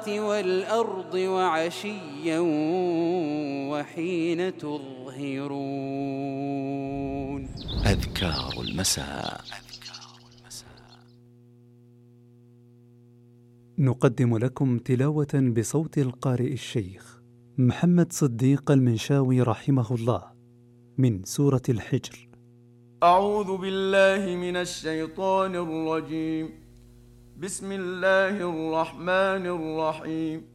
والأرض وعشيا وحين تظهرون. أذكار المساء. نقدم لكم تلاوة بصوت القارئ الشيخ محمد صديق المنشاوي رحمه الله من سورة الحجر. أعوذ بالله من الشيطان الرجيم. بسم الله الرحمن الرحيم.